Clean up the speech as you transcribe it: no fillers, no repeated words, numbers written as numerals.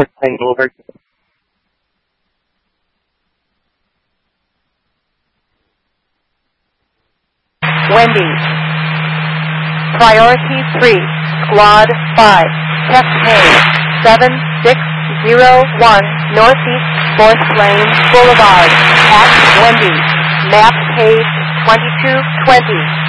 over. Wendy's. Priority 3, Squad 5, Tech Pay 7601 Northeast 4th Lane Boulevard at Wendy's. Map page 2220.